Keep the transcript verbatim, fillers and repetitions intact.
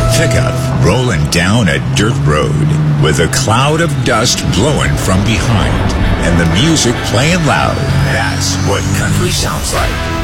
pickup rolling down a dirt road with a cloud of dust blowing from behind and the music playing loud. That's what country sounds like.